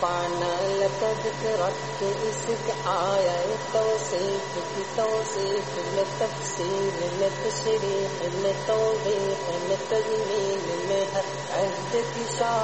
पाना लकद रख इसक आया तौसीफ की तौसीफ में तफसीर में तशरीह में तौबीह में तज़मीन में हर अहद की